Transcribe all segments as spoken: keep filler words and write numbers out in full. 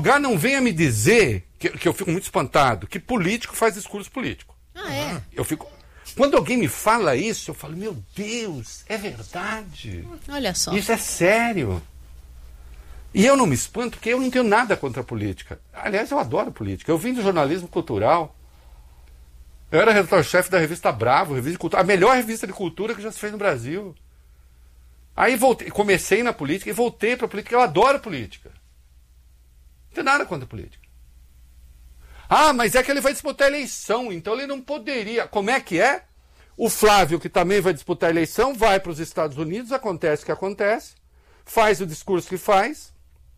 lugar, não venha me dizer, que, que eu fico muito espantado, que político faz discurso político. Ah, é? Eu fico... Quando alguém me fala isso, eu falo, meu Deus, é verdade. Olha só. Isso é sério. E eu não me espanto, porque eu não tenho nada contra a política. Aliás, eu adoro política. Eu vim do jornalismo cultural. Eu era redator-chefe da revista Bravo, revista de cultura, a melhor revista de cultura que já se fez no Brasil. Aí voltei, comecei na política e voltei para a política. Eu adoro política. Não tenho nada contra a política. Ah, mas é que ele vai disputar a eleição, então ele não poderia. Como é que é? O Flávio, que também vai disputar a eleição, vai para os Estados Unidos, acontece o que acontece, faz o discurso que faz.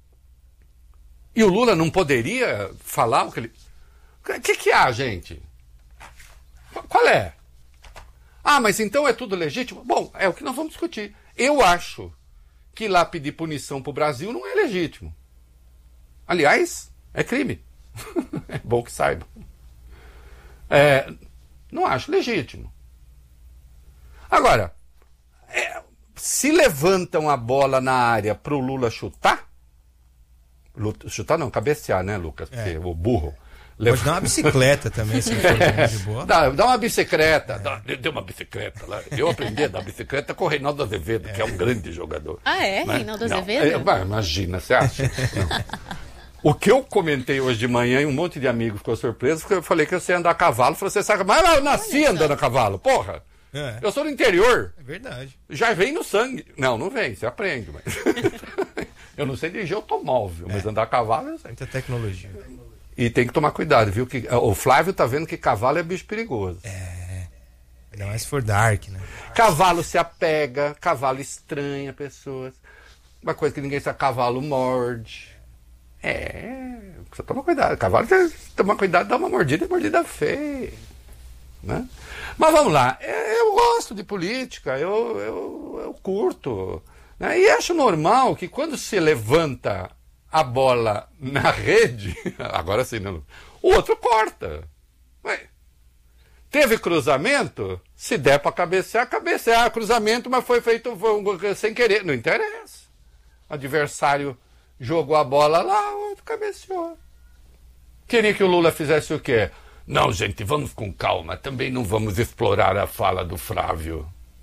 E o Lula não poderia falar o que ele... O que, que há, gente? Qual é? Ah, mas então é tudo legítimo? Bom, é o que nós vamos discutir. Eu acho que ir lá pedir punição para o Brasil não é legítimo. Aliás, é crime. É bom que saiba. É, não acho legítimo. Agora, é, se levantam a bola na área para o Lula chutar, chutar não, cabecear, né, Lucas? Porque é. O burro... Pode dar uma bicicleta também, se for de boa. Dá, dá uma bicicleta. É. Dá, deu uma bicicleta lá. Eu aprendi a dar bicicleta com o Reinaldo Azevedo, é. que é um grande jogador. Ah, é? Né? Reinaldo Azevedo? Não, é, imagina, você acha? O que eu comentei hoje de manhã, e um monte de amigos ficou surpreso, porque eu falei que eu sei andar a cavalo. Falei, você sabe, mas eu nasci Olha andando só. a cavalo, porra. É. Eu sou do interior. É verdade. Já vem no sangue. Não, não vem, você aprende. Mas... eu não sei dirigir automóvel, é. mas andar a cavalo eu sei. Muita tecnologia. E tem que tomar cuidado, viu? Que o Flávio tá vendo que cavalo é bicho perigoso. É. Ainda mais se for dark, né? Cavalo se apega, cavalo estranha pessoas. Uma coisa que ninguém sabe, cavalo morde. É, você toma cuidado. Cavalo tem que tomar cuidado, dá uma mordida e mordida feia. Né? Mas vamos lá, eu gosto de política, eu, eu, eu curto. Né? E acho normal que quando se levanta a bola na rede, agora sim, não, o outro corta. Ué, teve cruzamento? Se der para cabecear, cabecear. Cruzamento, mas foi feito foi, sem querer. Não interessa. O adversário jogou a bola lá, o outro cabeceou. Queria que o Lula fizesse o quê? Não, gente, vamos com calma. Também não vamos explorar a fala do Flávio.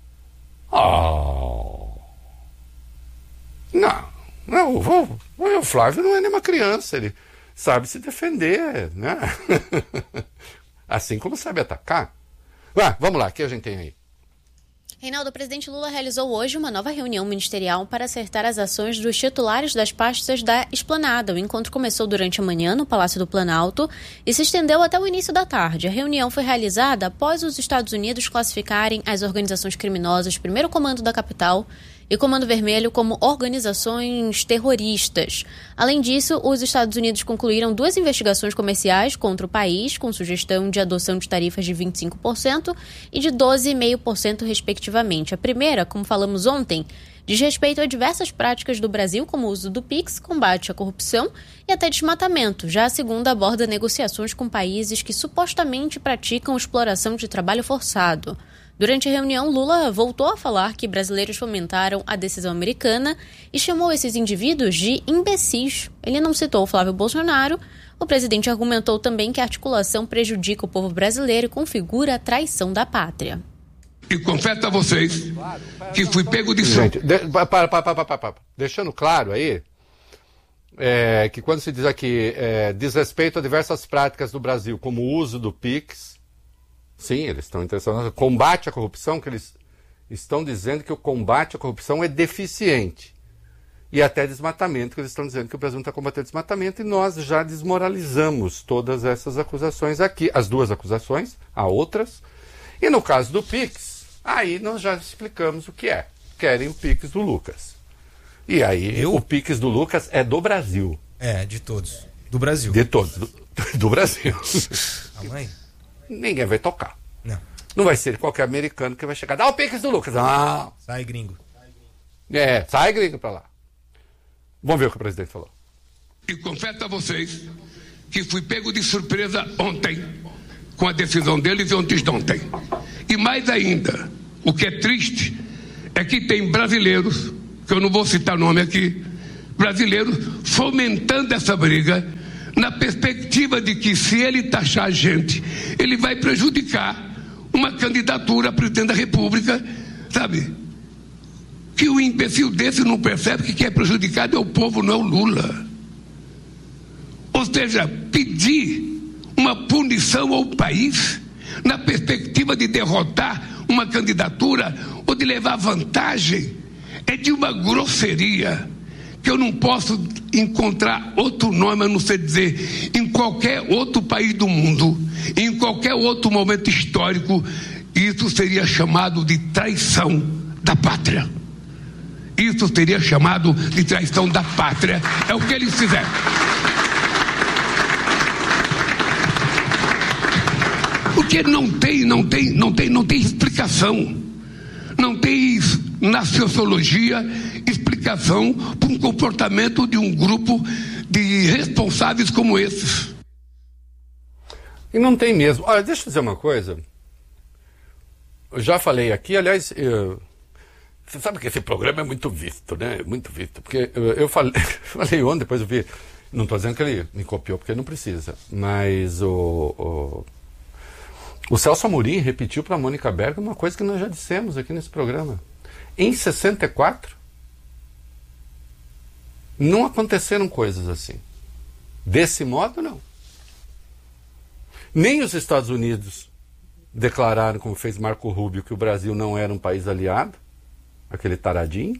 Oh. Não. Não, o, o Flávio não é nenhuma criança, ele sabe se defender, né? Assim como sabe atacar. Ah, vamos lá, o que a gente tem aí? Reinaldo, o presidente Lula realizou hoje uma nova reunião ministerial para acertar as ações dos titulares das pastas da Esplanada. O encontro começou durante a manhã no Palácio do Planalto e se estendeu até o início da tarde. A reunião foi realizada após os Estados Unidos classificarem as organizações criminosas Primeiro Comando da Capital e Comando Vermelho como organizações terroristas. Além disso, os Estados Unidos concluíram duas investigações comerciais contra o país, com sugestão de adoção de tarifas de vinte e cinco por cento e de doze vírgula cinco por cento, respectivamente. A primeira, como falamos ontem, diz respeito a diversas práticas do Brasil, como o uso do Pix, combate à corrupção e até desmatamento. Já a segunda aborda negociações com países que supostamente praticam exploração de trabalho forçado. Durante a reunião, Lula voltou a falar que brasileiros fomentaram a decisão americana e chamou esses indivíduos de imbecis. Ele não citou Flávio Bolsonaro. O presidente argumentou também que a articulação prejudica o povo brasileiro e configura a traição da pátria. E confesso a vocês que fui pego de surpresa. Gente, para, para, para, para, para, para. Deixando claro aí, é, que quando se diz aqui é, diz respeito a diversas práticas do Brasil, como o uso do Pix, sim, eles estão interessados no combate à corrupção, que eles estão dizendo que o combate à corrupção é deficiente. E até desmatamento, que eles estão dizendo que o Brasil não está combatendo desmatamento, e nós já desmoralizamos todas essas acusações aqui. As duas acusações, há outras. E no caso do Pix, aí nós já explicamos o que é. Querem o Pix do Lucas. E aí Eu? o Pix do Lucas é do Brasil. É, de todos. Do Brasil. De todos. Do, do Brasil. A mãe? Ninguém vai tocar. Não. Não vai ser qualquer americano que vai chegar. Dá o Pix do Lucas. Ah. Sai, gringo. É, sai, gringo, pra lá. Vamos ver o que o presidente falou. E confesso a vocês que fui pego de surpresa ontem com a decisão deles e antes de ontem. E mais ainda, o que é triste é que tem brasileiros, que eu não vou citar nome aqui, brasileiros fomentando essa briga, na perspectiva de que, se ele taxar a gente, ele vai prejudicar uma candidatura a presidente da República, sabe? Que o imbecil desse não percebe que quem é prejudicado é o povo, não é o Lula. Ou seja, pedir uma punição ao país na perspectiva de derrotar uma candidatura ou de levar vantagem é de uma grosseria que eu não posso encontrar outro nome a não ser dizer, em qualquer outro país do mundo, em qualquer outro momento histórico, isso seria chamado de traição da pátria. Isso seria chamado de traição da pátria. É o que eles fizeram. Porque não tem, não tem, não tem, não tem explicação. Não tem na sociologia explicação para um comportamento de um grupo de responsáveis como esses. E não tem mesmo. Olha, deixa eu dizer uma coisa. Eu já falei aqui, aliás, eu... você sabe que esse programa é muito visto, né? Muito visto. Porque eu, eu falei, falei ontem, depois eu vi. Não estou dizendo que ele me copiou, porque não precisa. Mas o, o, o Celso Amorim repetiu para a Mônica Berger uma coisa que nós já dissemos aqui nesse programa. Em sessenta e quatro, não aconteceram coisas assim. Desse modo, não. Nem os Estados Unidos declararam, como fez Marco Rubio, que o Brasil não era um país aliado, aquele taradinho.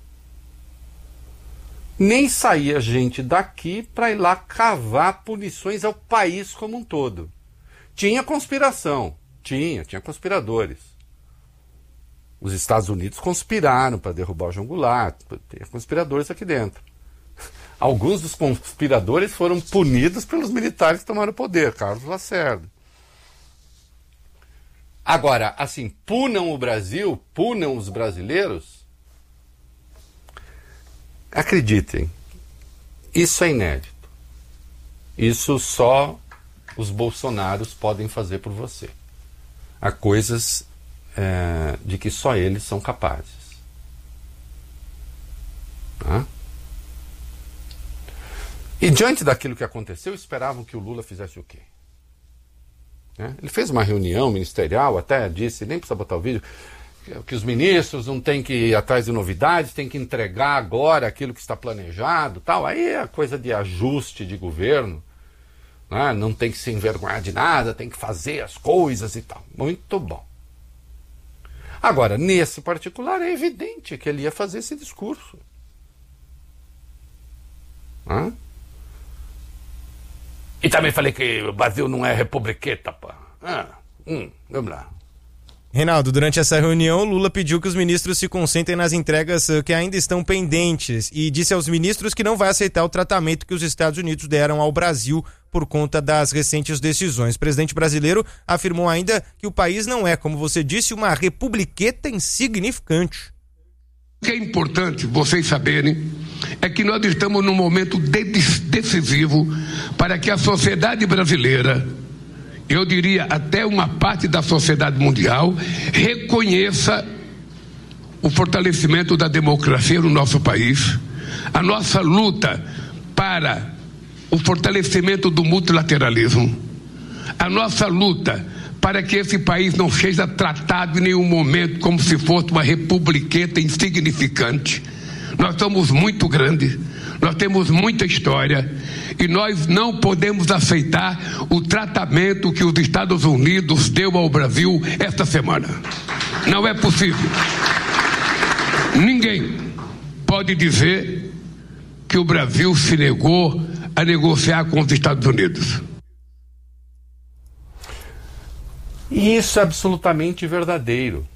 Nem saía gente daqui para ir lá cavar punições ao país como um todo. Tinha conspiração, tinha, tinha conspiradores. Os Estados Unidos conspiraram para derrubar o João Goulart, tem conspiradores aqui dentro. Alguns dos conspiradores foram punidos pelos militares que tomaram o poder, Carlos Lacerda. Agora, assim, punam o Brasil, punam os brasileiros. Acreditem, isso é inédito. Isso só os bolsonaros podem fazer por você. Há coisas é, de que só eles são capazes. Tá? E diante daquilo que aconteceu, esperavam que o Lula fizesse o quê? É? Ele fez uma reunião ministerial, até disse, nem precisa botar o vídeo, que os ministros não têm que ir atrás de novidades, têm que entregar agora aquilo que está planejado, tal. Aí é coisa de ajuste de governo, né? Não tem que se envergonhar de nada, tem que fazer as coisas e tal. Muito bom. Agora, nesse particular, é evidente que ele ia fazer esse discurso. Hã? E também falei que o Brasil não é republiqueta, pá. Ah, hum, vamos lá. Reinaldo, durante essa reunião, Lula pediu que os ministros se concentrem nas entregas que ainda estão pendentes e disse aos ministros que não vai aceitar o tratamento que os Estados Unidos deram ao Brasil por conta das recentes decisões. O presidente brasileiro afirmou ainda que o país não é, como você disse, uma republiqueta insignificante. O que é importante vocês saberem é que nós estamos num momento decisivo para que a sociedade brasileira, eu diria até uma parte da sociedade mundial, reconheça o fortalecimento da democracia no nosso país, a nossa luta para o fortalecimento do multilateralismo, a nossa luta para que esse país não seja tratado em nenhum momento como se fosse uma republiqueta insignificante. Nós somos muito grandes, nós temos muita história e nós não podemos aceitar o tratamento que os Estados Unidos deu ao Brasil esta semana. Não é possível. Ninguém pode dizer que o Brasil se negou a negociar com os Estados Unidos. E isso é absolutamente verdadeiro.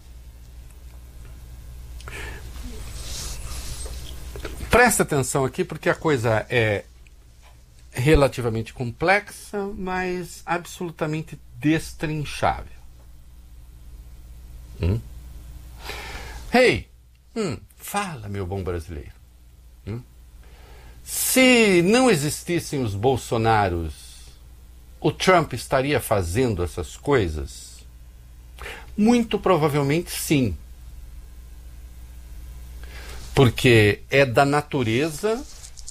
Presta atenção aqui, porque a coisa é relativamente complexa, mas absolutamente destrinchável. Hum? Hey, hum, fala, meu bom brasileiro. Hum? Se não existissem os Bolsonaros, o Trump estaria fazendo essas coisas? Muito provavelmente sim. Porque é da natureza,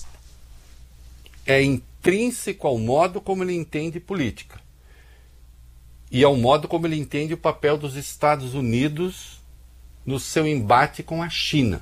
é intrínseco ao modo como ele entende política. E ao modo como ele entende o papel dos Estados Unidos no seu embate com a China.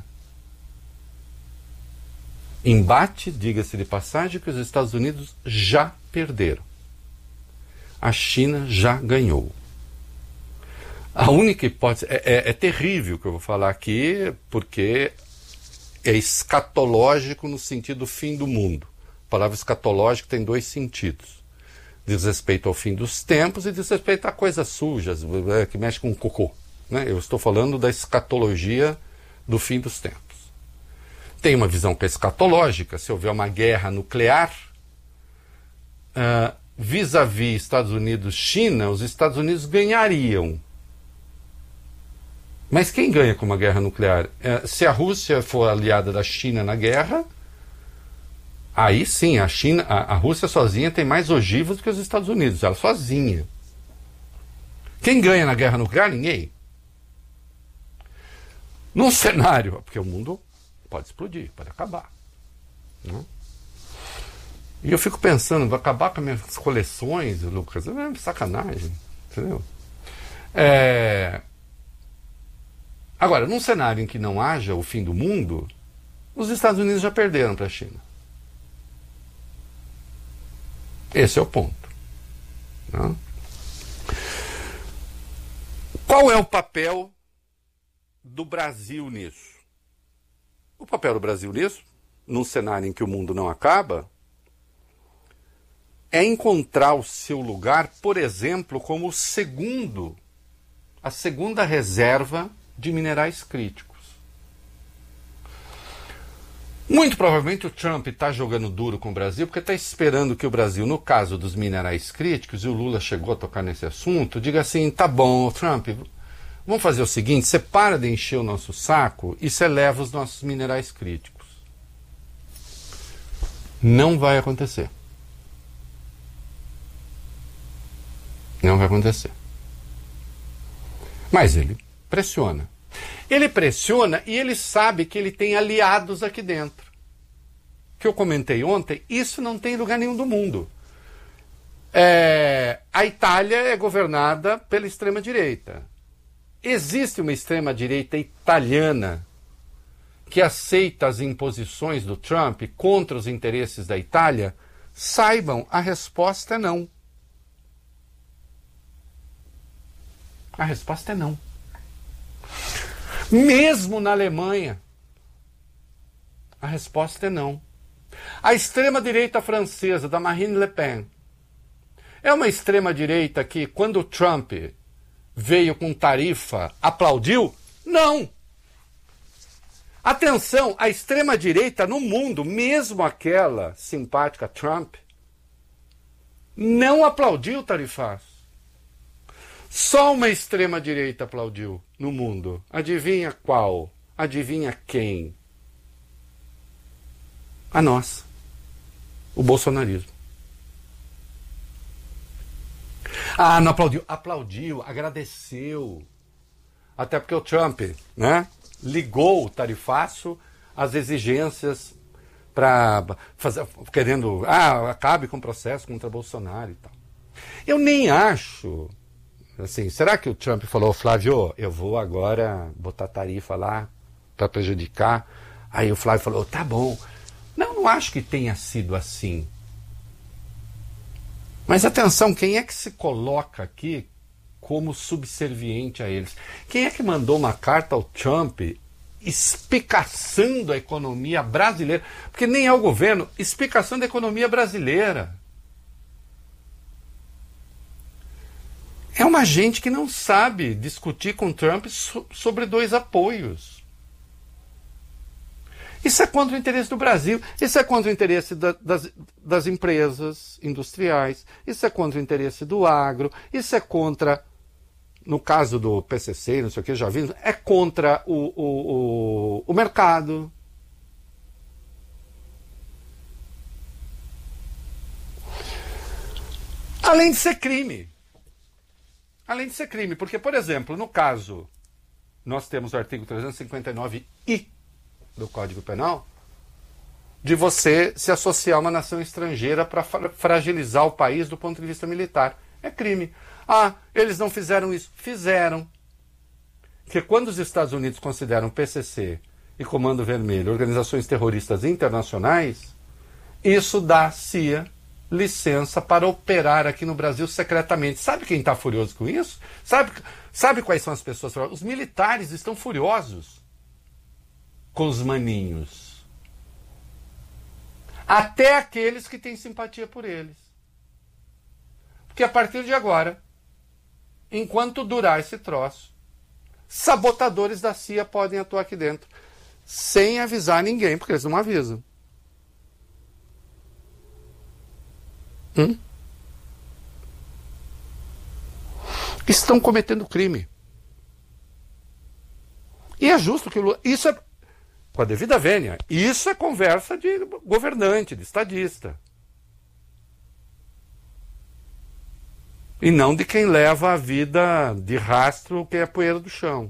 Embate, diga-se de passagem, que os Estados Unidos já perderam. A China já ganhou. A única hipótese... É, é, é terrível o que eu vou falar aqui, porque é escatológico no sentido do fim do mundo. A palavra escatológico tem dois sentidos. Diz respeito ao fim dos tempos e diz respeito a coisas sujas, que mexem com cocô. Né? Eu estou falando da escatologia do fim dos tempos. Tem uma visão que é escatológica. Se houver uma guerra nuclear, uh, vis-à-vis Estados Unidos-China, os Estados Unidos ganhariam. Mas quem ganha com uma guerra nuclear? Uh, se a Rússia for aliada da China na guerra, aí sim, a China, a, a Rússia sozinha tem mais ogivas do que os Estados Unidos, ela sozinha. Quem ganha na guerra nuclear? Ninguém. Num cenário, porque o mundo pode explodir, pode acabar. Né? E eu fico pensando, vai acabar com as minhas coleções, Lucas? É sacanagem, entendeu? É... Agora, num cenário em que não haja o fim do mundo, os Estados Unidos já perderam para a China. Esse é o ponto. Né? Qual é o papel do Brasil nisso? O papel do Brasil nisso, num cenário em que o mundo não acaba, é encontrar o seu lugar, por exemplo, como o segundo, a segunda reserva de minerais críticos. Muito provavelmente o Trump está jogando duro com o Brasil porque está esperando que o Brasil, no caso dos minerais críticos, e o Lula chegou a tocar nesse assunto, diga assim, tá bom, Trump, vamos fazer o seguinte, você para de encher o nosso saco e você leva os nossos minerais críticos. Não vai acontecer. Não vai acontecer. Mas ele pressiona. Ele pressiona e ele sabe que ele tem aliados aqui dentro. Que eu comentei ontem, isso não tem em lugar nenhum do mundo. É, a Itália é governada pela extrema-direita. Existe uma extrema-direita italiana que aceita as imposições do Trump contra os interesses da Itália? Saibam, a resposta é não. A resposta é não. Mesmo na Alemanha, a resposta é não. A extrema-direita francesa, da Marine Le Pen, é uma extrema-direita que, quando o Trump veio com tarifa, aplaudiu? Não! Atenção, a extrema-direita no mundo, mesmo aquela simpática Trump, não aplaudiu o tarifaço. Só uma extrema-direita aplaudiu no mundo. Adivinha qual? Adivinha quem? A nossa. O bolsonarismo. Ah, não aplaudiu. Aplaudiu, agradeceu. Até porque o Trump, né, ligou o tarifaço às exigências para fazer, querendo, ah, acabe com o processo contra Bolsonaro e tal. Eu nem acho... Assim, será que o Trump falou, Flávio, eu vou agora botar tarifa lá para prejudicar? Aí o Flávio falou, tá bom. Não, não acho que tenha sido assim. Mas atenção, quem é que se coloca aqui como subserviente a eles? Quem é que mandou uma carta ao Trump espicaçando a economia brasileira? Porque nem é o governo, explicação da economia brasileira. É uma gente que não sabe discutir com Trump so- sobre dois apoios. Isso é contra o interesse do Brasil, isso é contra o interesse da, das, das empresas industriais, isso é contra o interesse do agro, isso é contra, no caso do P C C, não sei o que, já vimos, é contra o, o, o, o mercado. Além de ser crime. Além de ser crime, porque, por exemplo, no caso, nós temos o artigo trezentos e cinquenta e nove I, do Código Penal de você se associar a uma nação estrangeira para fragilizar o país do ponto de vista militar. É crime. Ah, eles não fizeram isso. Fizeram. Porque quando os Estados Unidos consideram P C C e Comando Vermelho organizações terroristas internacionais, isso dá à C I A licença para operar aqui no Brasil secretamente. Sabe quem está furioso com isso? Sabe, sabe quais são as pessoas furiosas? Os militares estão furiosos com os maninhos. Até aqueles que têm simpatia por eles. Porque a partir de agora, enquanto durar esse troço, sabotadores da C I A podem atuar aqui dentro, sem avisar ninguém, porque eles não avisam. Hum? Estão cometendo crime. E é justo que o Lula... Isso é, com a devida vênia, isso é conversa de governante, de estadista. E não de quem leva a vida de rastro que é a poeira do chão.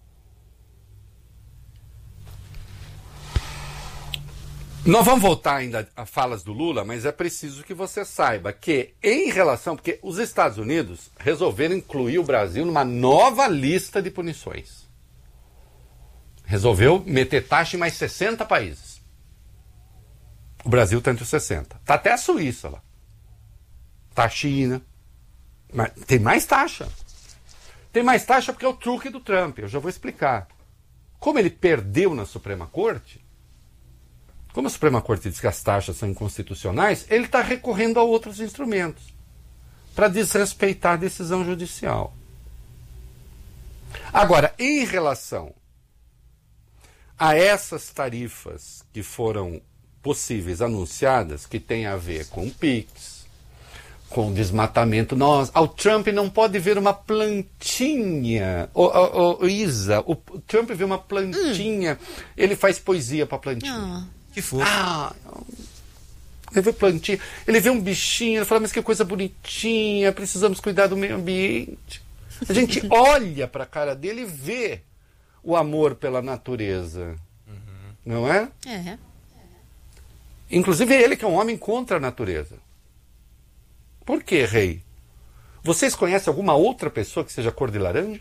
Nós vamos voltar ainda a falas do Lula, mas é preciso que você saiba que, em relação... Porque os Estados Unidos resolveram incluir o Brasil numa nova lista de punições. Resolveu meter taxa em mais sessenta países. O Brasil está entre os sessenta. Está até a Suíça lá. Está a China. Mas tem mais taxa. Tem mais taxa porque é o truque do Trump. Eu já vou explicar. Como ele perdeu na Suprema Corte, como a Suprema Corte diz que as taxas são inconstitucionais, ele está recorrendo a outros instrumentos para desrespeitar a decisão judicial. Agora, em relação a essas tarifas que foram possíveis anunciadas, que tem a ver com o Pix, com o desmatamento, nós, ao Trump não pode ver uma plantinha. O, o, o Isa, o Trump vê uma plantinha, hum. ele faz poesia para a plantinha. Oh. Que fofo. Ah, ele vê plantinha, ele vê um bichinho, ele fala, mas que coisa bonitinha, precisamos cuidar do meio ambiente. A gente olha para a cara dele e vê o amor pela natureza. Uhum. Não é? É. Inclusive ele que é um homem contra a natureza. Por quê, rei? Vocês conhecem alguma outra pessoa que seja cor de laranja?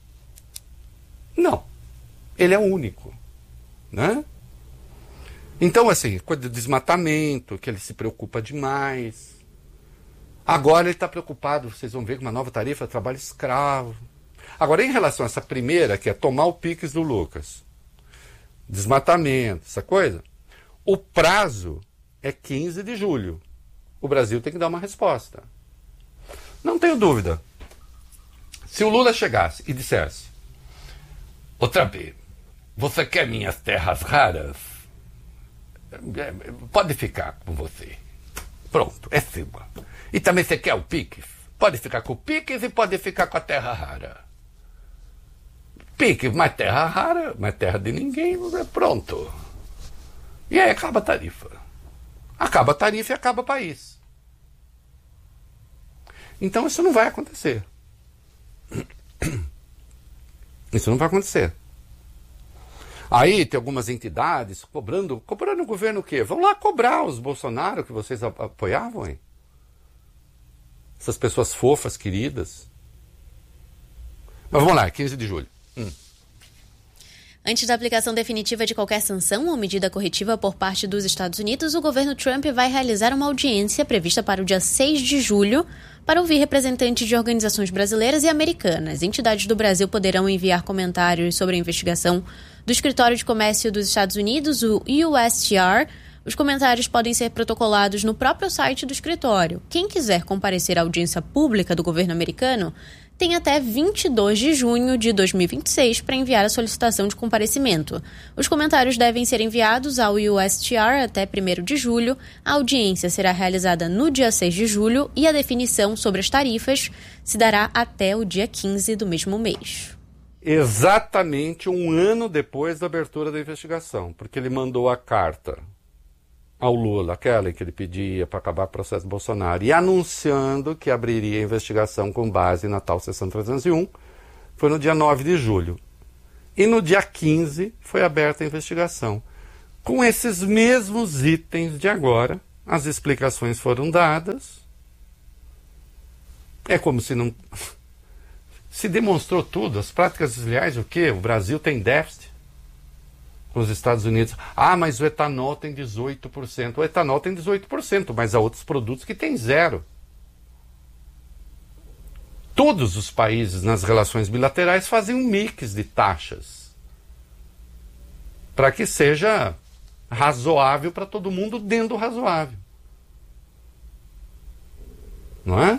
Não. Ele é o único. Né? Então, assim, coisa do desmatamento, que ele se preocupa demais. Agora ele está preocupado, vocês vão ver, com uma nova tarifa de trabalho escravo. Agora, em relação a essa primeira, que é tomar o Pix do Lucas, desmatamento, essa coisa, o prazo é quinze de julho. O Brasil tem que dar uma resposta. Não tenho dúvida. Se o Lula chegasse e dissesse, outra vez, você quer minhas terras raras? Pode ficar com você. Pronto, é sua. E também você quer o Pix? Pode ficar com o Pix e pode ficar com a terra rara. Pix, mas terra rara, mas terra de ninguém, pronto. E aí acaba a tarifa. Acaba a tarifa e acaba o país. Então isso não vai acontecer. Isso não vai acontecer. Aí tem algumas entidades cobrando, cobrando o governo o quê? Vão lá cobrar os Bolsonaro que vocês apoiavam, hein? Essas pessoas fofas, queridas. Mas vamos lá, quinze de julho. Hum. Antes da aplicação definitiva de qualquer sanção ou medida corretiva por parte dos Estados Unidos, o governo Trump vai realizar uma audiência prevista para o dia seis de julho para ouvir representantes de organizações brasileiras e americanas. Entidades do Brasil poderão enviar comentários sobre a investigação do Escritório de Comércio dos Estados Unidos, o U S T R. Os comentários podem ser protocolados no próprio site do escritório. Quem quiser comparecer à audiência pública do governo americano tem até vinte e dois de junho de dois mil e vinte e seis para enviar a solicitação de comparecimento. Os comentários devem ser enviados ao U S T R até primeiro de julho. A audiência será realizada no dia seis de julho e a definição sobre as tarifas se dará até o dia quinze do mesmo mês. Exatamente um ano depois da abertura da investigação, porque ele mandou a carta ao Lula, aquela que ele pedia para acabar o processo do Bolsonaro, e anunciando que abriria a investigação com base na tal seção trezentos e um, foi no dia nove de julho. E no dia quinze foi aberta a investigação. Com esses mesmos itens de agora, as explicações foram dadas. É como se não... Se demonstrou tudo. As práticas desleais, o quê? O Brasil tem déficit com os Estados Unidos. Ah, mas o etanol tem dezoito por cento. O etanol tem dezoito por cento, mas há outros produtos que tem zero. Todos os países nas relações bilaterais fazem um mix de taxas para que seja razoável para todo mundo dentro do razoável. Não é?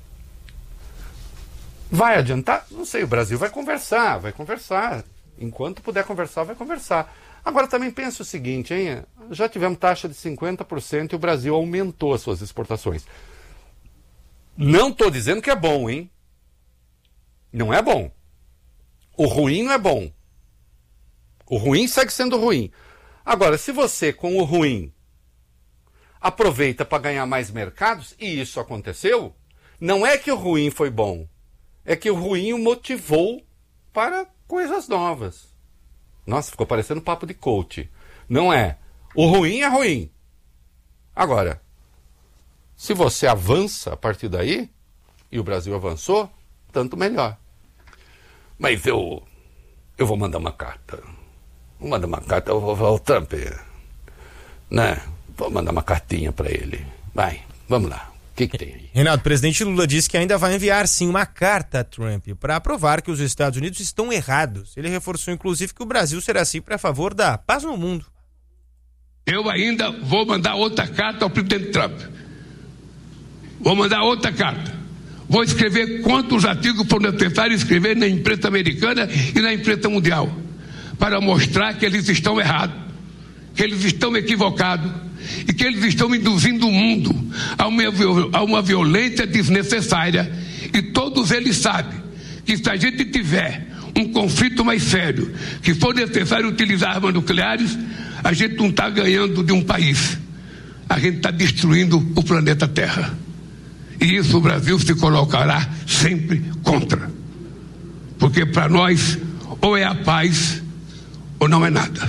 Vai adiantar? Não sei, o Brasil vai conversar, vai conversar. Enquanto puder conversar, vai conversar. Agora também pensa o seguinte, hein? Já tivemos taxa de cinquenta por cento e o Brasil aumentou as suas exportações. Não estou dizendo que é bom, hein? Não é bom. O ruim não é bom. O ruim segue sendo ruim. Agora, se você, com o ruim, aproveita para ganhar mais mercados, e isso aconteceu, não é que o ruim foi bom, é que o ruim o motivou para coisas novas. Nossa, ficou parecendo papo de coach. Não é. O ruim é ruim. Agora, se você avança a partir daí, e o Brasil avançou, tanto melhor. Mas eu, eu vou mandar uma carta. Vou mandar uma carta ao, ao Trump, né? Vou mandar uma cartinha para ele. Vai, vamos lá. O que, que tem aí? Renato, o presidente Lula disse que ainda vai enviar sim uma carta a Trump para provar que os Estados Unidos estão errados. Ele reforçou inclusive que o Brasil será sempre a favor da paz no mundo. Eu ainda vou mandar outra carta ao presidente Trump. Vou mandar outra carta. Vou escrever quantos artigos for necessário escrever na imprensa americana e na imprensa mundial, para mostrar que eles estão errados, que eles estão equivocados e que eles estão induzindo o mundo a uma, a uma violência desnecessária. E todos eles sabem que se a gente tiver um conflito mais sério, que for necessário utilizar armas nucleares, a gente não está ganhando de um país, a gente está destruindo o planeta Terra. E isso o Brasil se colocará sempre contra, porque para nós ou é a paz ou não é nada.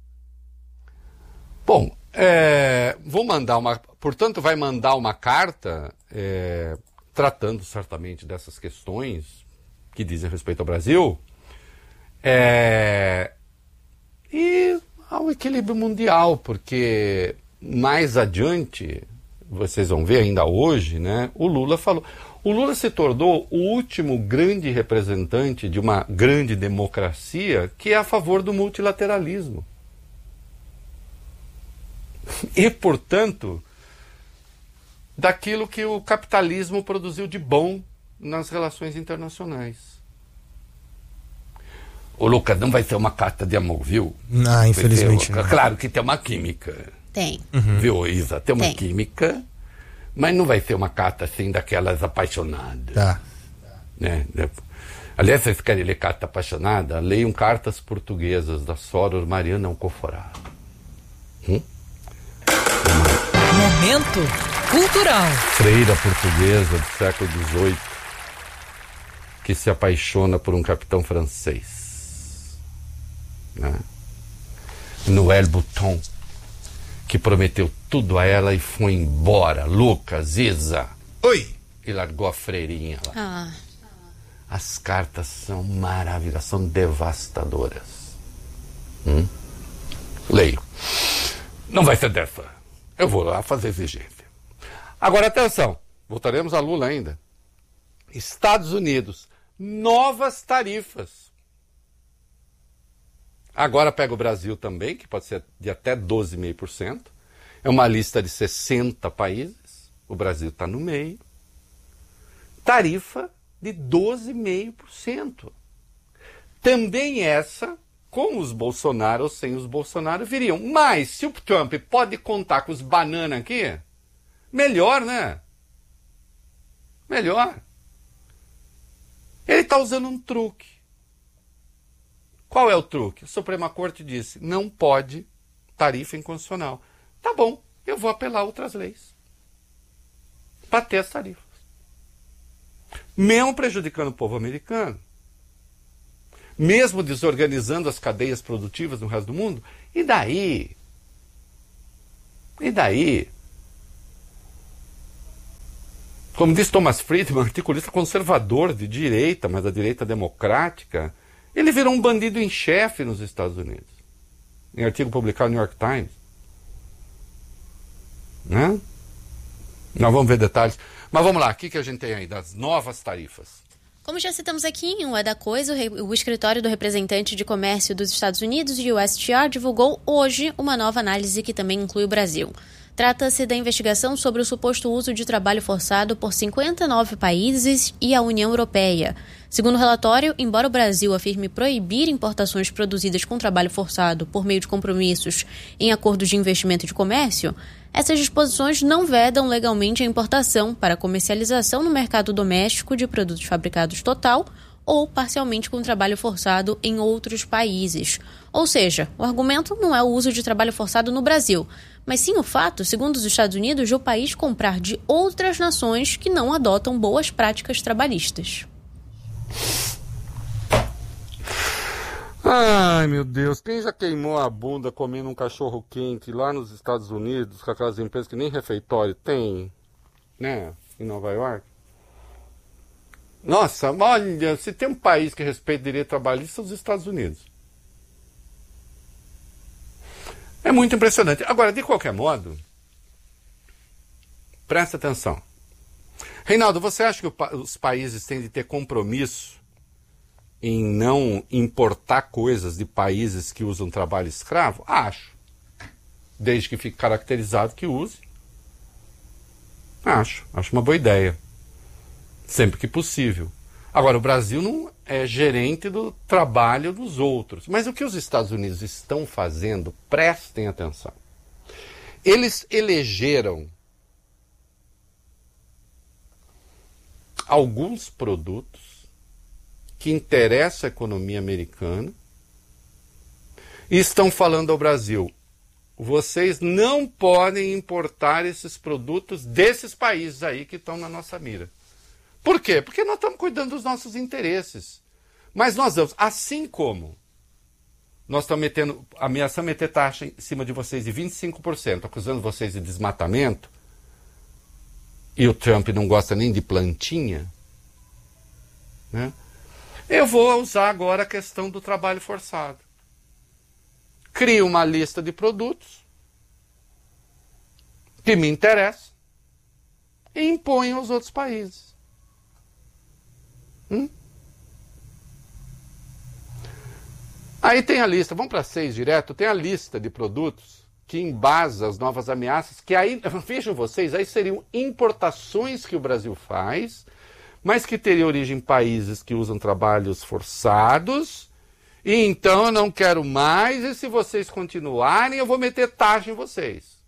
Bom, é, vou mandar uma... Portanto, vai mandar uma carta é, tratando certamente dessas questões que dizem respeito ao Brasil é, e ao equilíbrio mundial, porque mais adiante, vocês vão ver ainda hoje, né, o Lula falou... O Lula se tornou o último grande representante de uma grande democracia que é a favor do multilateralismo. E, portanto, daquilo que o capitalismo produziu de bom nas relações internacionais. Ô, Lucas, não vai ter uma carta de amor, viu? Não, infelizmente ter, não. Claro que tem uma química. Tem. Uhum. Viu, Isa? Tem uma tem. química, mas não vai ser uma carta assim daquelas apaixonadas. Tá. Né? Aliás, vocês querem ler carta apaixonada? Leiam cartas portuguesas da Soror Mariana Alcoforá. Hum? Momento cultural. Freira portuguesa do século dezoito que se apaixona por um capitão francês, né? Noël Bouton, que prometeu tudo a ela e foi embora. Lucas, Isa. Oi. E largou a freirinha lá. Ah. As cartas são maravilhosas, são devastadoras. Hum? Leio. Não vai ser dessa. Eu vou lá fazer exigência. Agora, atenção. Voltaremos a Lula ainda. Estados Unidos. Novas tarifas. Agora pega o Brasil também, que pode ser de até doze vírgula cinco por cento. É uma lista de sessenta países. O Brasil está no meio. Tarifa de doze vírgula cinco por cento. Também essa, com os Bolsonaro ou sem os Bolsonaro, viriam. Mas se o Trump pode contar com os banana aqui, melhor, né? Melhor. Ele está usando um truque. Qual é o truque? A Suprema Corte disse, não pode tarifa inconstitucional. Tá bom, eu vou apelar a outras leis para ter as tarifas. Mesmo prejudicando o povo americano, mesmo desorganizando as cadeias produtivas no resto do mundo, e daí? E daí, como diz Thomas Friedman, articulista conservador de direita, mas da direita democrática, ele virou um bandido em chefe nos Estados Unidos. Em artigo publicado no New York Times. Né? Nós vamos ver detalhes. Mas vamos lá, o que, que a gente tem aí das novas tarifas? Como já citamos aqui em O É da Coisa, o escritório do representante de comércio dos Estados Unidos, o U S T R, divulgou hoje uma nova análise que também inclui o Brasil. Trata-se da investigação sobre o suposto uso de trabalho forçado por cinquenta e nove países e a União Europeia. Segundo o relatório, embora o Brasil afirme proibir importações produzidas com trabalho forçado por meio de compromissos em acordos de investimento e de comércio, essas disposições não vedam legalmente a importação para comercialização no mercado doméstico de produtos fabricados total ou parcialmente com trabalho forçado em outros países. Ou seja, o argumento não é o uso de trabalho forçado no Brasil, mas sim o fato, segundo os Estados Unidos, de o país comprar de outras nações que não adotam boas práticas trabalhistas. Ai, meu Deus, quem já queimou a bunda comendo um cachorro quente lá nos Estados Unidos, com aquelas empresas que nem refeitório tem, né, em Nova York? Nossa, olha, se tem um país que respeita o direito trabalhista, são os Estados Unidos. É muito impressionante. Agora, de qualquer modo, presta atenção. Reinaldo, você acha que o, os países têm de ter compromisso em não importar coisas de países que usam trabalho escravo? Acho. Desde que fique caracterizado que use. Acho. Acho uma boa ideia. Sempre que possível. Agora, o Brasil não é gerente do trabalho dos outros. Mas o que os Estados Unidos estão fazendo, prestem atenção. Eles elegeram alguns produtos que interessam a economia americana e estão falando ao Brasil: vocês não podem importar esses produtos desses países aí que estão na nossa mira. Por quê? Porque nós estamos cuidando dos nossos interesses. Mas nós vamos, assim como nós estamos metendo, ameaçando meter taxa em cima de vocês de vinte e cinco por cento, acusando vocês de desmatamento, e o Trump não gosta nem de plantinha, né? Eu vou usar agora a questão do trabalho forçado. Crio uma lista de produtos que me interessam e imponho aos outros países. Hum? Aí tem a lista, vamos para seis direto, tem a lista de produtos que embasa as novas ameaças, que aí, vejam vocês, aí seriam importações que o Brasil faz, mas que teriam origem em países que usam trabalhos forçados, e então eu não quero mais, e se vocês continuarem, eu vou meter taxa em vocês.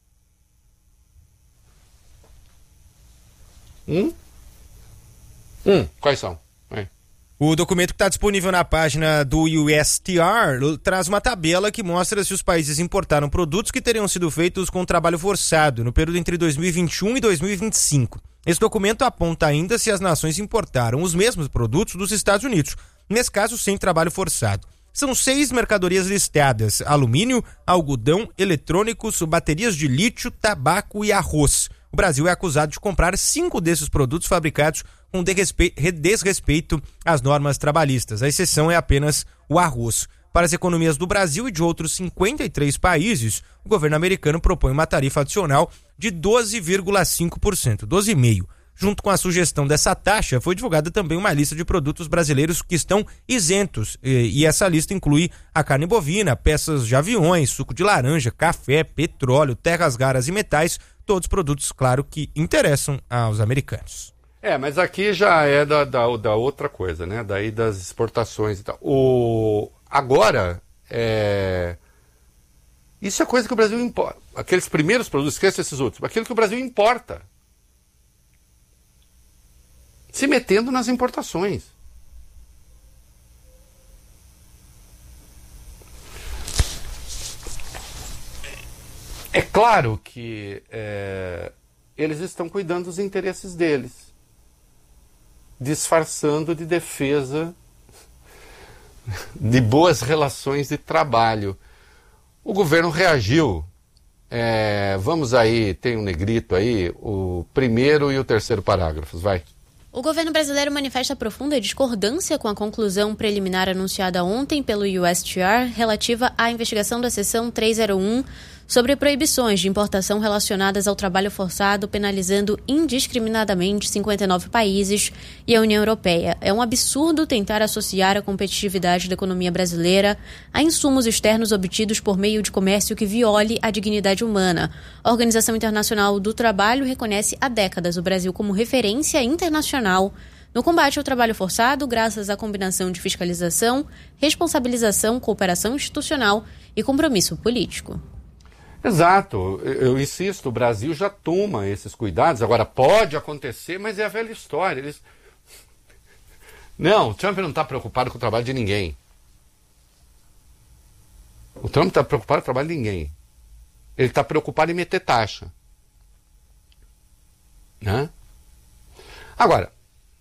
Hum? Hum, quais são? É. O documento que está disponível na página do U S T R traz uma tabela que mostra se os países importaram produtos que teriam sido feitos com trabalho forçado no período entre dois mil e vinte e um e dois mil e vinte e cinco. Esse documento aponta ainda se as nações importaram os mesmos produtos dos Estados Unidos, nesse caso sem trabalho forçado. São seis mercadorias listadas: alumínio, algodão, eletrônicos, baterias de lítio, tabaco e arroz. O Brasil é acusado de comprar cinco desses produtos fabricados com desrespeito às normas trabalhistas. A exceção é apenas o arroz. Para as economias do Brasil e de outros cinquenta e três países, o governo americano propõe uma tarifa adicional de doze vírgula cinco por cento, doze vírgula cinco por cento. Junto com a sugestão dessa taxa, foi divulgada também uma lista de produtos brasileiros que estão isentos. E, e essa lista inclui a carne bovina, peças de aviões, suco de laranja, café, petróleo, terras raras e metais, todos produtos, claro, que interessam aos americanos. É, mas aqui já é da, da, da outra coisa, né? Daí das exportações e tal. O... Agora, é... isso é coisa que o Brasil importa. Aqueles primeiros produtos, esqueça esses outros, aquilo que o Brasil importa. Se metendo nas importações. É claro que é, eles estão cuidando dos interesses deles, disfarçando de defesa de boas relações de trabalho. O governo reagiu É, vamos aí, tem um negrito aí, o primeiro e o terceiro parágrafos, vai. O governo brasileiro manifesta profunda discordância com a conclusão preliminar anunciada ontem pelo U S T R relativa à investigação da seção trezentos e um sobre proibições de importação relacionadas ao trabalho forçado, penalizando indiscriminadamente cinquenta e nove países e a União Europeia. É um absurdo tentar associar a competitividade da economia brasileira a insumos externos obtidos por meio de comércio que viole a dignidade humana. A Organização Internacional do Trabalho reconhece há décadas o Brasil como referência internacional no combate ao trabalho forçado, graças à combinação de fiscalização, responsabilização, cooperação institucional e compromisso político. Exato, eu insisto, o Brasil já toma esses cuidados, agora pode acontecer, mas é a velha história. Eles... Não, o Trump não está preocupado com o trabalho de ninguém. O Trump está preocupado com o trabalho de ninguém. Ele está preocupado em meter taxa. Né? Agora,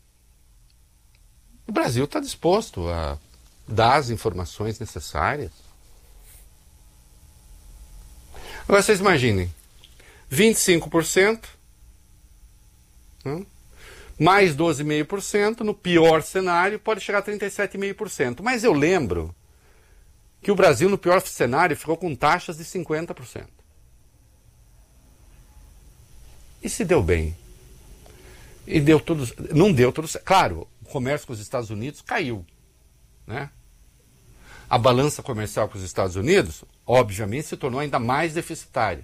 o Brasil está disposto a dar as informações necessárias. Agora vocês imaginem, vinte e cinco por cento, né, mais doze vírgula cinco por cento, no pior cenário pode chegar a trinta e sete vírgula cinco por cento. Mas eu lembro que o Brasil, no pior cenário, ficou com taxas de cinquenta por cento. E se deu bem? E deu tudo, não deu tudo certo. Claro, o comércio com os Estados Unidos caiu, né? A balança comercial com os Estados Unidos, obviamente, se tornou ainda mais deficitária.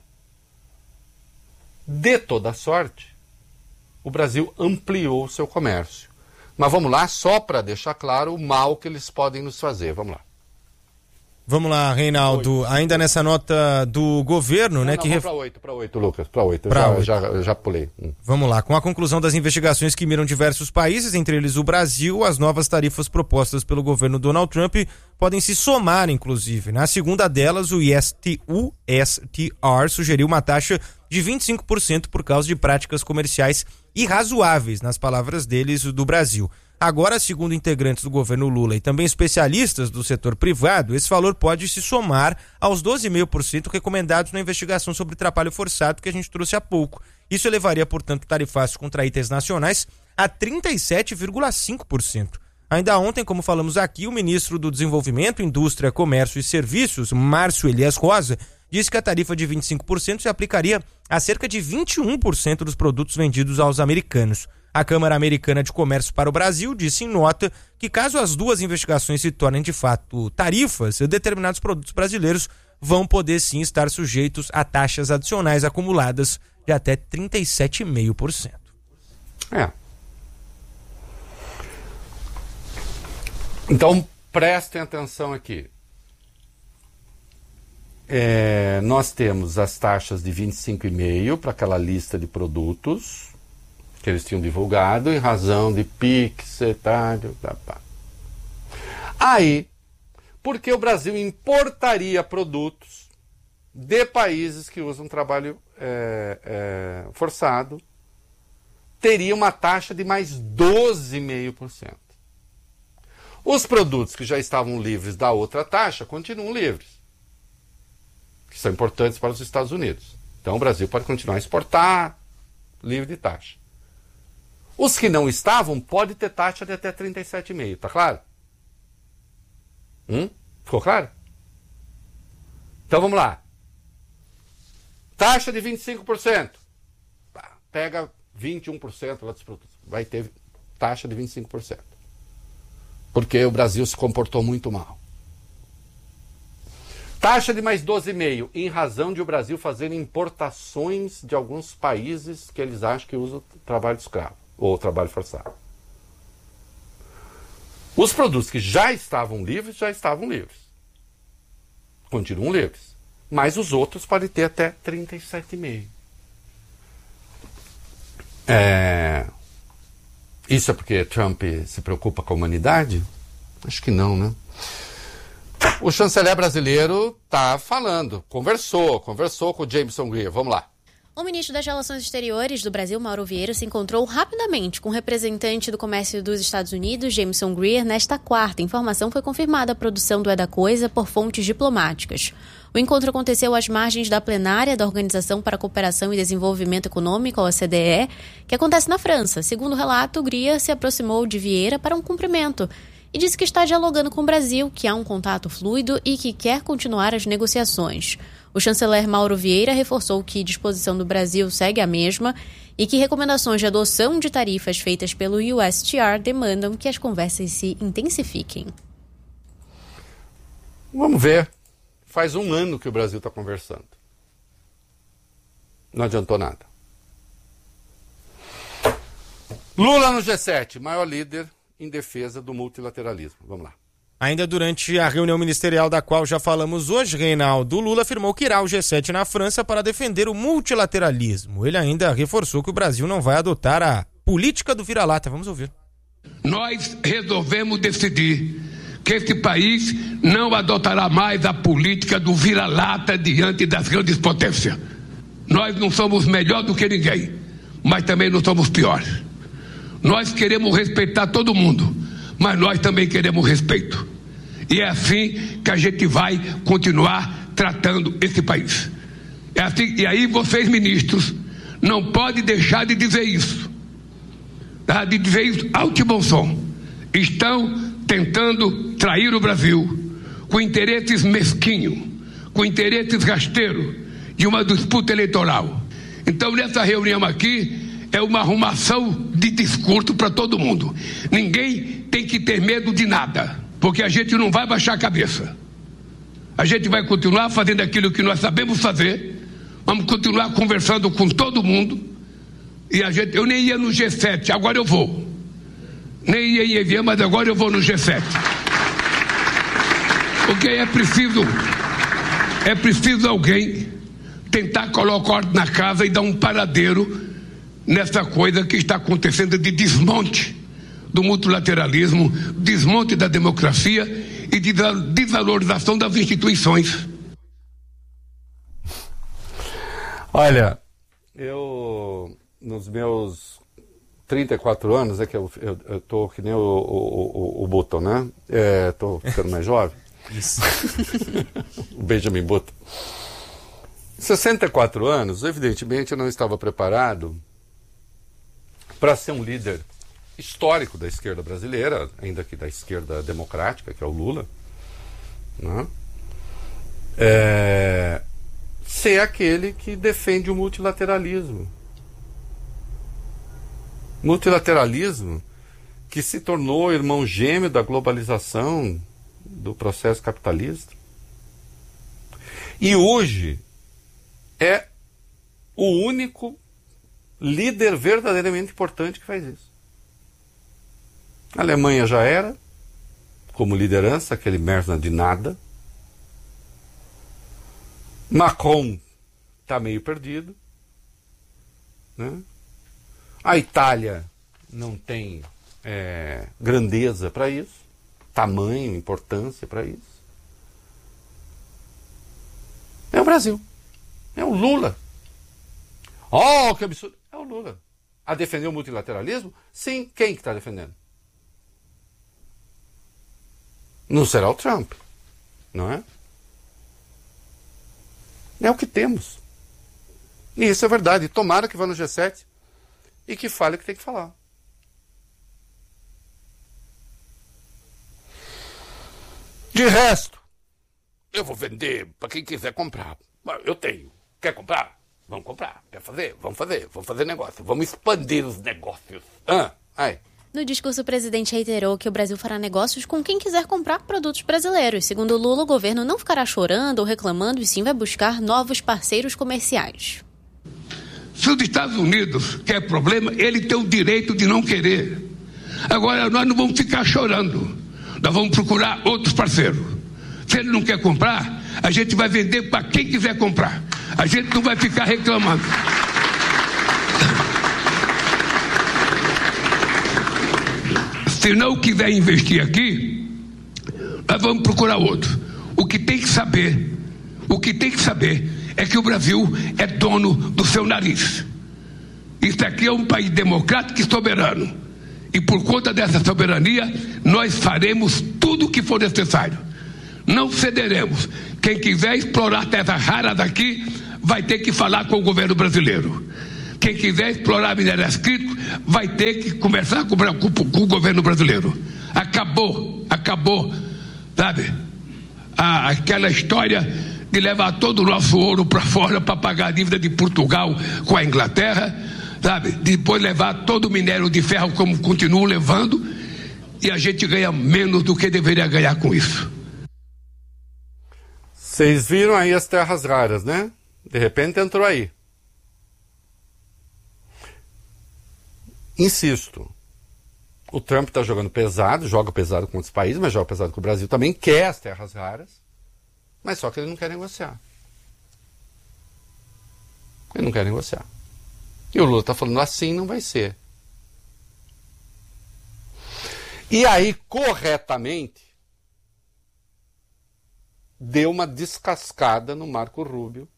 De toda sorte, o Brasil ampliou o seu comércio. Mas vamos lá, só para deixar claro o mal que eles podem nos fazer. Vamos lá. Vamos lá, Reinaldo. Oi. Ainda nessa nota do governo, não, né? Não, que vamos ref... para oito, para oito, Lucas, para oito. Pra já, oito. Já, já pulei. Hum. Vamos lá. Com a conclusão das investigações que miram diversos países, entre eles o Brasil, as novas tarifas propostas pelo governo Donald Trump podem se somar, inclusive. Na segunda delas, o U S T R sugeriu uma taxa de vinte e cinco por cento por causa de práticas comerciais irrazoáveis, nas palavras deles, do Brasil. Agora, segundo integrantes do governo Lula e também especialistas do setor privado, esse valor pode se somar aos doze vírgula cinco por cento recomendados na investigação sobre trabalho forçado que a gente trouxe há pouco. Isso elevaria, portanto, tarifários contra itens nacionais a trinta e sete vírgula cinco por cento. Ainda ontem, como falamos aqui, o ministro do Desenvolvimento, Indústria, Comércio e Serviços, Márcio Elias Rosa, disse que a tarifa de vinte e cinco por cento se aplicaria a cerca de vinte e um por cento dos produtos vendidos aos americanos. A Câmara Americana de Comércio para o Brasil disse em nota que, caso as duas investigações se tornem de fato tarifas, determinados produtos brasileiros vão poder sim estar sujeitos a taxas adicionais acumuladas de até trinta e sete vírgula cinco por cento. É. Então, prestem atenção aqui. É, nós temos as taxas de vinte e cinco vírgula cinco por cento para aquela lista de produtos que eles tinham divulgado em razão de Pix, etário, tá, tá. Aí, porque o Brasil importaria produtos de países que usam trabalho é, é, forçado, teria uma taxa de mais doze vírgula cinco por cento. Os produtos que já estavam livres da outra taxa continuam livres, que são importantes para os Estados Unidos. Então o Brasil pode continuar a exportar livre de taxa. Os que não estavam podem ter taxa de até trinta e sete vírgula cinco por cento, tá claro? Hum? Ficou claro? Então vamos lá. Taxa de vinte e cinco por cento. Pega vinte e um por cento lá dos produtos. Vai ter taxa de vinte e cinco por cento. Porque o Brasil se comportou muito mal. Taxa de mais doze vírgula cinco por cento, em razão de o Brasil fazer importações de alguns países que eles acham que usam trabalho escravo ou trabalho forçado. Os produtos que já estavam livres, já estavam livres. Continuam livres. Mas os outros podem ter até trinta e sete vírgula cinco por cento. É... Isso é porque Trump se preocupa com a humanidade? Acho que não, né? O chanceler brasileiro está falando, conversou, conversou com o Jameson Greer. Vamos lá. O ministro das Relações Exteriores do Brasil, Mauro Vieira, se encontrou rapidamente com o representante do comércio dos Estados Unidos, Jameson Greer, nesta quarta. A informação foi confirmada à produção do É da Coisa por fontes diplomáticas. O encontro aconteceu às margens da plenária da Organização para a Cooperação e Desenvolvimento Econômico, a O C D E, que acontece na França. Segundo o relato, Greer se aproximou de Vieira para um cumprimento e disse que está dialogando com o Brasil, que há um contato fluido e que quer continuar as negociações. O chanceler Mauro Vieira reforçou que a disposição do Brasil segue a mesma e que recomendações de adoção de tarifas feitas pelo U S T R demandam que as conversas se intensifiquem. Vamos ver. Faz um ano que o Brasil está conversando. Não adiantou nada. Lula no G sete, maior líder em defesa do multilateralismo. Vamos lá. Ainda durante a reunião ministerial da qual já falamos hoje, Reinaldo, Lula afirmou que irá ao G sete na França para defender o multilateralismo. Ele ainda reforçou que o Brasil não vai adotar a política do vira-lata. Vamos ouvir. Nós resolvemos decidir que este país não adotará mais a política do vira-lata diante das grandes potências. Nós não somos melhor do que ninguém, mas também não somos piores. Nós queremos respeitar todo mundo, mas nós também queremos respeito. E é assim que a gente vai continuar tratando esse país. É assim, e aí vocês, ministros, não podem deixar de dizer isso. Tá? De dizer isso alto e bom som. Estão tentando trair o Brasil com interesses mesquinhos, com interesses rasteiros de uma disputa eleitoral. Então, nessa reunião aqui, é uma arrumação de discurso para todo mundo. Ninguém tem que ter medo de nada, porque a gente não vai baixar a cabeça. A gente vai continuar fazendo aquilo que nós sabemos fazer, vamos continuar conversando com todo mundo, e a gente, eu nem ia no G sete, agora eu vou. Nem ia em Evian, mas agora eu vou no G sete. Porque é preciso, é preciso alguém tentar colocar ordem na casa e dar um paradeiro nessa coisa que está acontecendo de desmonte do multilateralismo, desmonte da democracia e de desvalorização das instituições. Olha, eu nos meus trinta e quatro anos, é que eu, eu, eu tô que nem o, o, o, o Button, né? É, tô ficando mais jovem. Isso. O Benjamin Button. sessenta e quatro anos, evidentemente eu não estava preparado para ser um líder histórico da esquerda brasileira, ainda que da esquerda democrática, que é o Lula, né? É, ser aquele que defende o multilateralismo. Multilateralismo que se tornou irmão gêmeo da globalização, do processo capitalista. E hoje é o único líder verdadeiramente importante que faz isso. A Alemanha já era, como liderança, aquele merda de nada. Macron está meio perdido, né? A Itália não tem é, grandeza para isso, tamanho, importância para isso. É o Brasil. É o Lula. Oh, que absurdo. É o Lula. A defender o multilateralismo? Sim. Quem que está defendendo? Não será o Trump. Não é? É o que temos. E isso é verdade. Tomara que vá no G sete e que fale o que tem que falar. De resto, eu vou vender para quem quiser comprar. Eu tenho. Quer comprar? Vamos comprar. Quer fazer? Vamos fazer. Vamos fazer negócio. Vamos expandir os negócios. Ah, ai. No discurso, o presidente reiterou que o Brasil fará negócios com quem quiser comprar produtos brasileiros. Segundo Lula, o governo não ficará chorando ou reclamando e sim vai buscar novos parceiros comerciais. Se os Estados Unidos quer problema, ele tem o direito de não querer. Agora, nós não vamos ficar chorando. Nós vamos procurar outros parceiros. Se ele não quer comprar, a gente vai vender para quem quiser comprar. A gente não vai ficar reclamando. Se não quiser investir aqui, nós vamos procurar outro. O que tem que saber, o que tem que saber é que o Brasil é dono do seu nariz. Isso aqui é um país democrático e soberano. E por conta dessa soberania, nós faremos tudo o que for necessário. Não cederemos. Quem quiser explorar terras raras aqui, vai ter que falar com o governo brasileiro. Quem quiser explorar minérios críticos, vai ter que conversar com, com, com o governo brasileiro. Acabou, acabou, sabe? A, aquela história de levar todo o nosso ouro para fora para pagar a dívida de Portugal com a Inglaterra, sabe? Depois levar todo o minério de ferro como continua levando, e a gente ganha menos do que deveria ganhar com isso. Vocês viram aí as terras raras, né? De repente entrou aí. Insisto, o Trump está jogando pesado, joga pesado com outros países, mas joga pesado com o Brasil também, quer as terras raras, mas só que ele não quer negociar. Ele não quer negociar. E o Lula está falando assim, não vai ser. E aí, corretamente, deu uma descascada no Marco Rubio,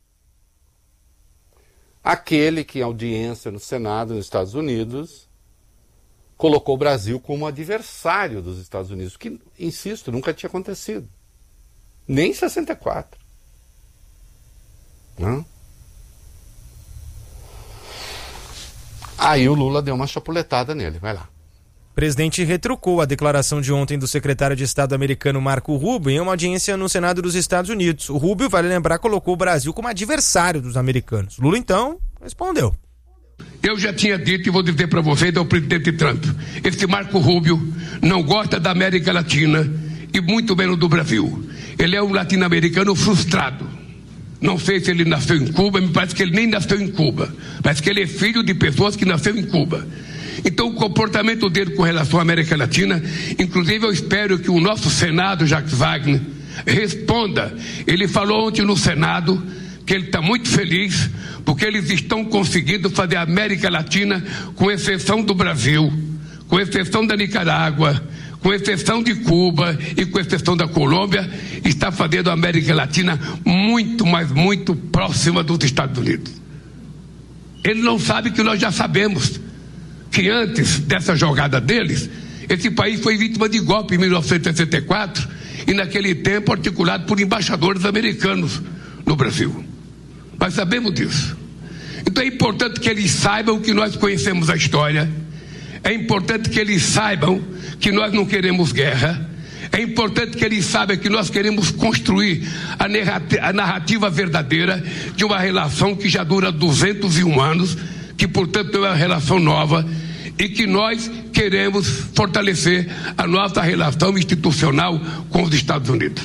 aquele que em audiência no Senado, nos Estados Unidos, colocou o Brasil como adversário dos Estados Unidos, que, insisto, nunca tinha acontecido. Nem em sessenta e quatro. Não? Aí o Lula deu uma chapuletada nele, vai lá. O presidente retrucou a declaração de ontem do secretário de Estado americano Marco Rubio em uma audiência no Senado dos Estados Unidos. O Rubio, vale lembrar, colocou o Brasil como adversário dos americanos. Lula, então, respondeu. Eu já tinha dito e vou dizer para vocês ao presidente Trump, esse Marco Rubio não gosta da América Latina e muito menos do Brasil. Ele é um latino-americano frustrado. Não sei se ele nasceu em Cuba, me parece que ele nem nasceu em Cuba. Parece que ele é filho de pessoas que nasceram em Cuba. Então o comportamento dele com relação à América Latina, inclusive eu espero que o nosso Senado, Jacques Wagner, responda. Ele falou ontem no Senado que ele está muito feliz porque eles estão conseguindo fazer a América Latina, com exceção do Brasil, com exceção da Nicarágua, com exceção de Cuba e com exceção da Colômbia, está fazendo a América Latina muito, mas muito próxima dos Estados Unidos. Ele não sabe que nós já sabemos que antes dessa jogada deles, esse país foi vítima de golpe em mil novecentos e sessenta e quatro e naquele tempo articulado por embaixadores americanos no Brasil. Nós sabemos disso. Então é importante que eles saibam que nós conhecemos a história, é importante que eles saibam que nós não queremos guerra, é importante que eles saibam que nós queremos construir a narrativa, a narrativa verdadeira de uma relação que já dura duzentos e um anos, que portanto é uma relação nova, e que nós queremos fortalecer a nossa relação institucional com os Estados Unidos.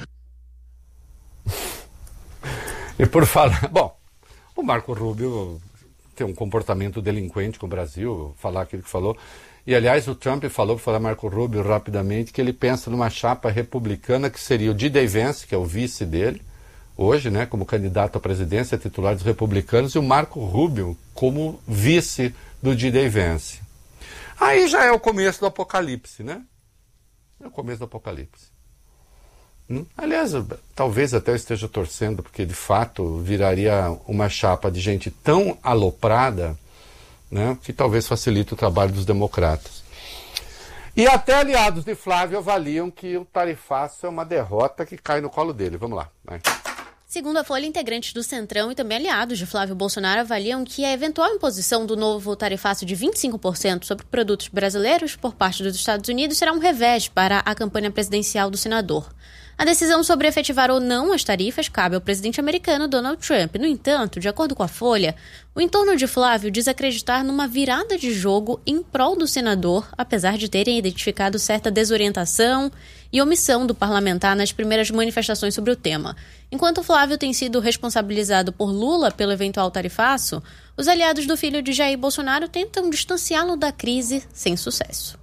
E por falar... Bom, o Marco Rubio tem um comportamento delinquente com o Brasil, falar aquilo que falou. E, aliás, o Trump falou, para falar Marco Rubio rapidamente, que ele pensa numa chapa republicana que seria o D. Vance, que é o vice dele, hoje, né, como candidato à presidência titular dos republicanos, e o Marco Rubio como vice do D. Vance. Aí já é o começo do apocalipse, né? É o começo do apocalipse. Hum? Aliás, talvez até eu esteja torcendo, porque de fato viraria uma chapa de gente tão aloprada, né, que talvez facilite o trabalho dos democratas. E até aliados de Flávio avaliam que o tarifaço é uma derrota que cai no colo dele. Vamos lá. Vai. Segundo a Folha, integrantes do Centrão e também aliados de Flávio Bolsonaro avaliam que a eventual imposição do novo tarifaço de vinte e cinco por cento sobre produtos brasileiros por parte dos Estados Unidos será um revés para a campanha presidencial do senador. A decisão sobre efetivar ou não as tarifas cabe ao presidente americano Donald Trump. No entanto, de acordo com a Folha, o entorno de Flávio diz acreditar numa virada de jogo em prol do senador, apesar de terem identificado certa desorientação e omissão do parlamentar nas primeiras manifestações sobre o tema. Enquanto Flávio tem sido responsabilizado por Lula pelo eventual tarifaço, os aliados do filho de Jair Bolsonaro tentam distanciá-lo da crise sem sucesso.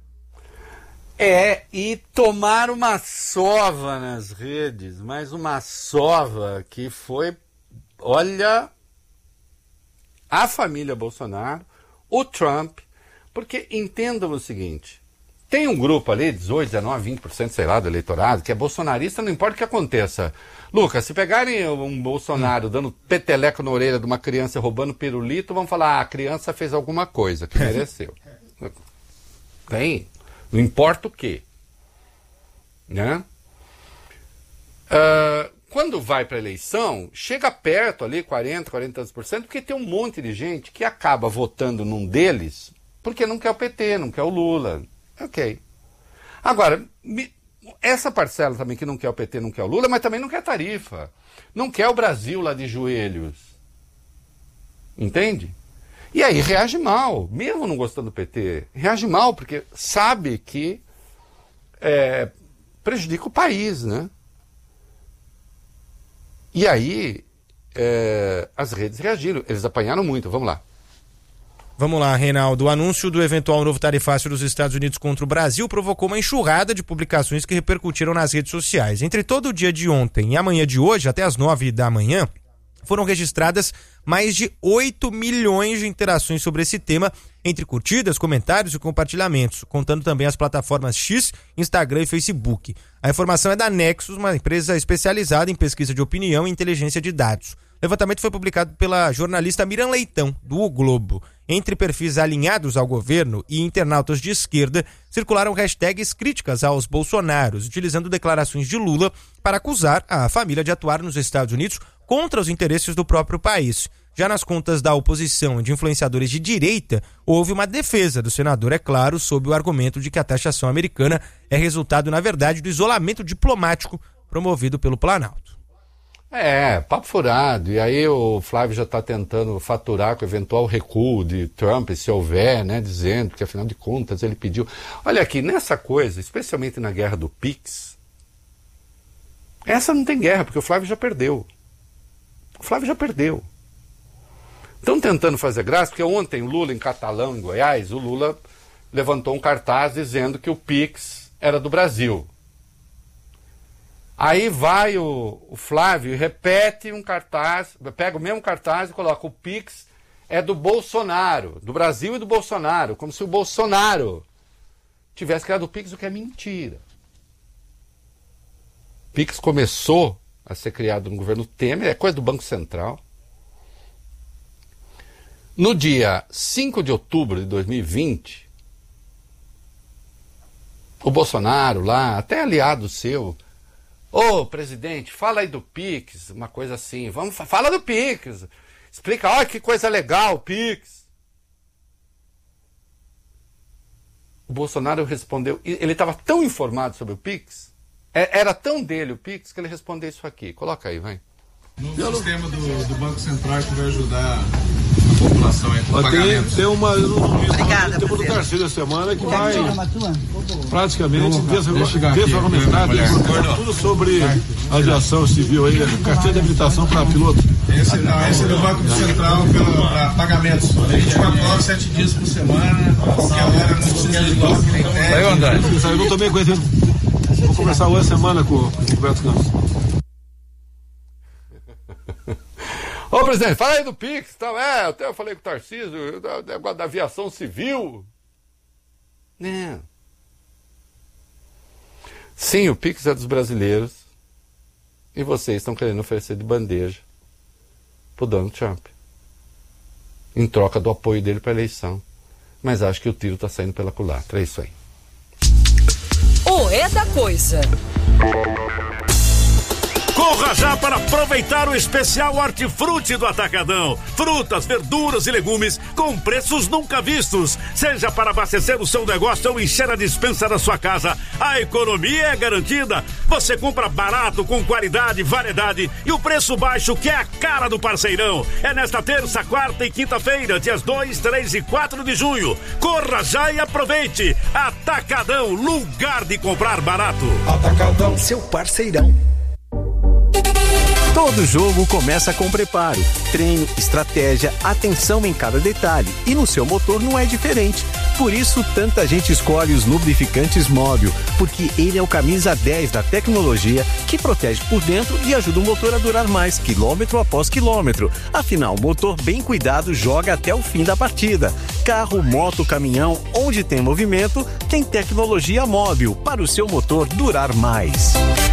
É, e tomar uma sova nas redes, mas uma sova que foi, olha, a família Bolsonaro, o Trump, porque entendam o seguinte, Tem um grupo ali, dezoito, dezenove, vinte por cento, sei lá, do eleitorado, que é bolsonarista, não importa o que aconteça. Lucas, se pegarem um Bolsonaro dando peteleco na orelha de uma criança roubando pirulito, vão falar, ah, a criança fez alguma coisa que mereceu. Tem. Não importa o quê. Né? Uh, quando vai para a eleição, chega perto ali, quarenta, quarenta por cento, porque tem um monte de gente que acaba votando num deles porque não quer o P T, não quer o Lula. Ok. Agora, essa parcela também que não quer o P T, não quer o Lula, mas também não quer tarifa. Não quer o Brasil lá de joelhos. Entende? E aí reage mal, mesmo não gostando do P T. Reage mal, porque sabe que é, prejudica o país, né? E aí é, as redes reagiram. Eles apanharam muito. Vamos lá. Vamos lá, Reinaldo. O anúncio do eventual novo tarifácio dos Estados Unidos contra o Brasil provocou uma enxurrada de publicações que repercutiram nas redes sociais. Entre todo o dia de ontem e amanhã de hoje, até as nove da manhã, foram registradas mais de oito milhões de interações sobre esse tema, entre curtidas, comentários e compartilhamentos, contando também as plataformas X, Instagram e Facebook. A informação é da Nexus, uma empresa especializada em pesquisa de opinião e inteligência de dados. O levantamento foi publicado pela jornalista Miriam Leitão, do O Globo. Entre perfis alinhados ao governo e internautas de esquerda, circularam hashtags críticas aos bolsonaros, utilizando declarações de Lula para acusar a família de atuar nos Estados Unidos contra os interesses do próprio país. Já nas contas da oposição e de influenciadores de direita, houve uma defesa do senador, é claro, sob o argumento de que a taxação americana é resultado, na verdade, do isolamento diplomático promovido pelo Planalto. É, papo furado. E aí o Flávio já está tentando faturar com o eventual recuo de Trump, se houver, né, dizendo que, afinal de contas, ele pediu... Olha aqui, nessa coisa, especialmente na guerra do Pix, essa não tem guerra, porque o Flávio já perdeu. O Flávio já perdeu. Estão tentando fazer graça, porque ontem o Lula, em Catalão, em Goiás, o Lula levantou um cartaz dizendo que o Pix era do Brasil. Aí vai o, o Flávio e repete um cartaz, pega o mesmo cartaz e coloca: o Pix é do Bolsonaro, do Brasil e do Bolsonaro, como se o Bolsonaro tivesse criado o Pix, o que é mentira. O Pix começou a ser criado no governo Temer, é coisa do Banco Central. No dia cinco de outubro de dois mil e vinte, o Bolsonaro lá, até aliado seu, ô, oh, presidente, fala aí do Pix, uma coisa assim, vamos, fala do Pix, explica, olha que coisa legal o Pix. O Bolsonaro respondeu, ele estava tão informado sobre o Pix, era tão dele o Pix, que ele respondeu isso aqui. Coloca aí, vai. No sistema do, do Banco Central que vai ajudar a população aí com pagamentos. Tem, tem uma, eu não vi, Obrigada, tem uma Tarcísio da semana que vai praticamente desargumentar tudo sobre aviação civil aí, carteira de habilitação para piloto. Esse não, esse é do Banco Central para pagamentos. vinte e quatro horas, sete dias por semana, qualquer hora, não precisa de toque nem tem. Aí, André. Eu não tô bem conhecendo. Vou conversar hoje semana com o Roberto Campos. Ô, presidente, fala aí do Pix, tal. É, até eu falei com o Tarcísio, o negócio da aviação civil. Não. Sim, o Pix é dos brasileiros e vocês estão querendo oferecer de bandeja pro Donald Trump, em troca do apoio dele para a eleição. Mas acho que o tiro está saindo pela culatra. É isso aí. O É da Coisa. Corra já para aproveitar o especial Hortifruti do Atacadão. Frutas, verduras e legumes com preços nunca vistos. Seja para abastecer o seu negócio ou encher a despensa da sua casa, a economia é garantida. Você compra barato, com qualidade, variedade e o preço baixo, que é a cara do parceirão. É nesta terça, quarta e quinta-feira, dias dois, três e quatro de junho. Corra já e aproveite. Atacadão, lugar de comprar barato. Atacadão, seu parceirão. Todo jogo começa com preparo, treino, estratégia, atenção em cada detalhe, e no seu motor não é diferente. Por isso, tanta gente escolhe os lubrificantes Móbil, porque ele é o camisa dez da tecnologia que protege por dentro e ajuda o motor a durar mais, quilômetro após quilômetro. Afinal, o motor bem cuidado joga até o fim da partida. Carro, moto, caminhão, onde tem movimento, tem tecnologia móvel para o seu motor durar mais.